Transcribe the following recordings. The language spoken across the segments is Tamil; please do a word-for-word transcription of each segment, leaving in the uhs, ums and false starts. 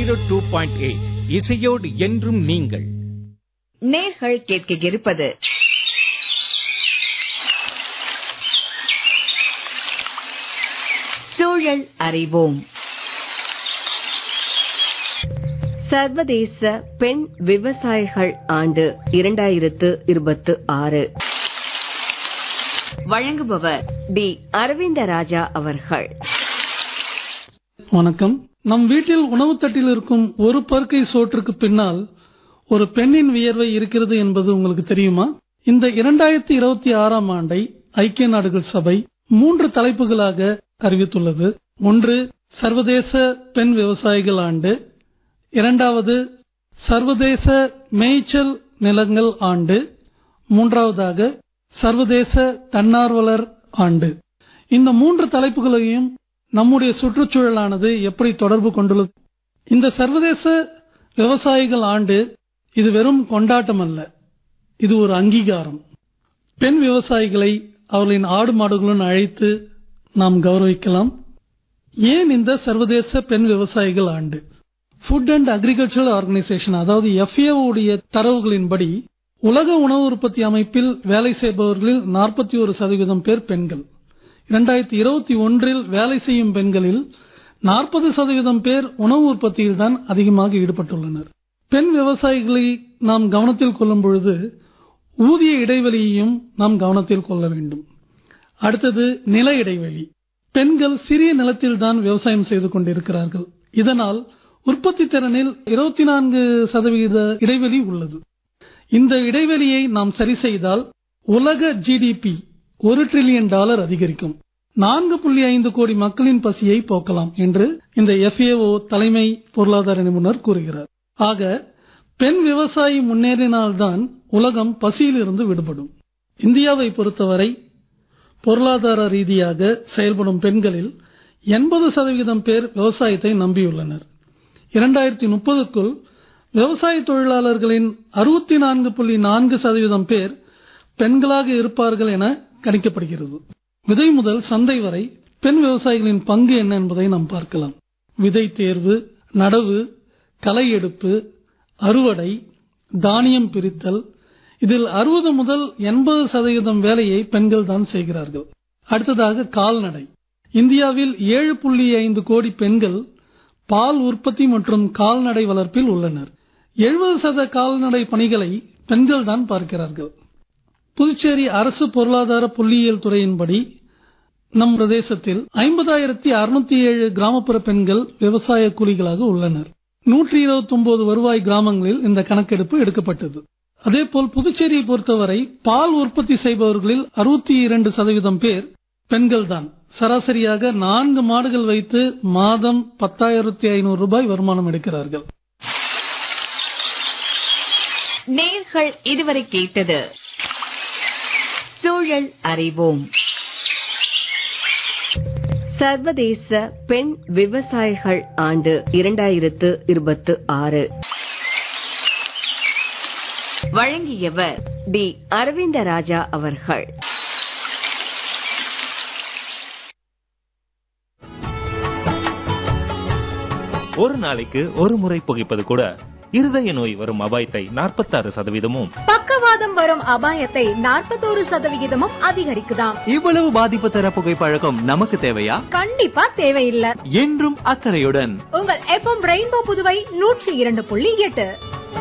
ஜீரோ டூ பாயிண்ட் எயிட் இசையோடு என்றும் நீங்கள். நேர்கள் கேட்க இருப்பது சூழல் அறிவோம். சர்வதேச பெண் விவசாயிகள் ஆண்டு இரண்டாயிரத்து இருபத்தி ஆறு. வழங்குபவர் டி அரவிந்தராஜா அவர்கள். வணக்கம். நம் வீட்டில் உணவு தட்டில் இருக்கும் ஒரு பருக்கை சோற்றுக்கு பின்னால் ஒரு பெண்ணின் வியர்வை இருக்கிறது என்பது உங்களுக்கு தெரியுமா? இந்த இரண்டாயிரத்தி இருபத்தி ஆறாம் ஆண்டை ஐக்கிய நாடுகள் சபை மூன்று தலைப்புகளாக அறிவித்துள்ளது. ஒன்று, சர்வதேச பெண் விவசாயிகள் ஆண்டு. இரண்டாவது, சர்வதேச மேய்ச்சல் நிலங்கள் ஆண்டு. மூன்றாவதாக சர்வதேச தன்னார்வலர் ஆண்டு. இந்த மூன்று தலைப்புகளையும் நம்முடைய சுற்றுச்சூழலானது எப்படி தொடர்பு கொண்டுள்ளது? இந்த சர்வதேச விவசாயிகள் ஆண்டு இது வெறும் கொண்டாட்டம் அல்ல, இது ஒரு அங்கீகாரம். பெண் விவசாயிகளை அவர்களின் ஆடு மாடுகளுடன் அழைத்து நாம் கௌரவிக்கலாம். ஏன் இந்த சர்வதேச பெண் விவசாயிகள் ஆண்டு? ஃபுட் அண்ட் அக்ரிகல்ச்சரல் ஆர்கனைசேஷன், அதாவது எஃப் ஏ ஓ உடைய தரவுகளின்படி உலக உணவு உற்பத்தி அமைப்பில் வேலை செய்பவர்களில் நாற்பத்தி ஒரு சதவீதம் பேர் பெண்கள். இரண்டாயிரத்தி இருபத்தி ஒன்றில் வேலை செய்யும் பெண்களில் நாற்பது சதவீதம் பேர் உணவு உற்பத்தியில் தான் அதிகமாக ஈடுபட்டுள்ளனர். பெண் விவசாயிகளை நாம் கவனத்தில் கொள்ளும் பொழுது ஊதிய இடைவெளியையும் நாம் கவனத்தில் கொள்ள வேண்டும். அடுத்தது நில இடைவெளி. பெண்கள் சிறிய நிலத்தில் தான் விவசாயம் செய்து கொண்டிருக்கிறார்கள். இதனால் உற்பத்தி திறனில் இருபத்தி நான்கு சதவீத இடைவெளி உள்ளது. இந்த இடைவெளியை நாம் சரி செய்தால் உலக ஜிடிபி ஒரு டிரில்லியன் டாலர் அதிகரிக்கும். நான்கு புள்ளி ஐந்து கோடி மக்களின் பசியை போக்கலாம் என்று இந்த எஃப் ஏ ஓ தலைமை பொருளாதார நிபுணர் கூறுகிறார். ஆக பெண் விவசாயி முன்னேறினால்தான் உலகம் பசியிலிருந்து விடுபடும். இந்தியாவை பொறுத்தவரை பொருளாதார ரீதியாக செயல்படும் பெண்களில் எண்பது சதவீதம் பேர் விவசாயத்தை நம்பியுள்ளனர். இரண்டாயிரத்தி முப்பதுக்குள் விவசாய தொழிலாளர்களின் அறுபத்தி நான்கு புள்ளி நான்கு சதவீதம் பேர் பெண்களாக இருப்பார்கள் என கணிக்கப்படுகிறது. விதை முதல் சந்தை வரை பெண் விவசாயிகளின் பங்கு என்ன என்பதை நாம் பார்க்கலாம். விதை தேர்வு, நடவு, களை எடுப்பு, அறுவடை, தானியம் பிரித்தல், இதில் அறுபது முதல் எண்பது சதவீதம் வேலையை பெண்கள் தான் செய்கிறார்கள். அடுத்ததாக கால்நடை. இந்தியாவில் ஏழு புள்ளி ஐந்து கோடி பெண்கள் பால் உற்பத்தி மற்றும் கால்நடை வளர்ப்பில் உள்ளனர். எழுபது சத கால்நடை பணிகளை பெண்கள் தான் பார்க்கிறார்கள். புதுச்சேரி அரசு பொருளாதார புள்ளியியல் துறையின்படி நம் பிரதேசத்தில் ஐம்பதாயிரத்தி அறுநூத்தி ஏழு கிராமப்புற பெண்கள் விவசாய கூலிகளாக உள்ளனர். நூற்றி இருபத்தி ஒன்பது வருவாய் கிராமங்களில் இந்த கணக்கெடுப்பு எடுக்கப்பட்டது. அதேபோல் புதுச்சேரியை பொறுத்தவரை பால் உற்பத்தி செய்பவர்களில் அறுபத்தி இரண்டு சதவீதம் பேர் பெண்கள் தான். சராசரியாக நான்கு மாடுகள் வைத்து மாதம் பத்தாயிரத்தி ஐநூறு ரூபாய் வருமானம் எடுக்கிறார்கள். நேர்கள் இதுவரை கேட்டது சூழல் அறிவோம். சர்வதேச பெண் விவசாயிகள் ஆண்டு இரண்டாயிரத்து இருபத்தி ஆறு. வழங்கியவர் டி அரவிந்தராஜா அவர்கள். ஒரு நாளைக்கு ஒரு முறை புகைப்பது கூட இருதய நோய் வரும் அபாயத்தை நாற்பத்தி ஆறு சதவீதமும், பக்கவாதம் வரும் அபாயத்தை நாற்பத்தோரு சதவிகிதமும் அதிகரிக்குதாம். இவ்வளவு பாதிப்பு தர புகைப்பழக்கம் நமக்கு தேவையா? கண்டிப்பா தேவையில்லை. என்றும் அக்கறையுடன் உங்கள் எஃப் எம் ரெயின்போ புதுவை நூற்றி இரண்டு புள்ளி எட்டு.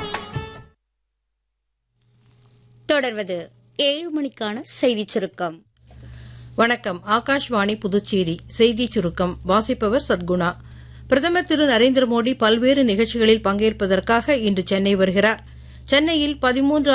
தொடர்வது ஏழு மணிக்கான செய்தி சுருக்கம். வணக்கம். ஆகாஷ்வாணி புதுச்சேரி செய்தி சுருக்கம் வாசிப்பவர் சத்குணா. பிரதமர் திரு நரேந்திர மோடி பல்வேறு நிகழ்ச்சிகளில் பங்கேற்பதற்காக இன்று சென்னை வருகிறார். சென்னையில் பதிமூன்று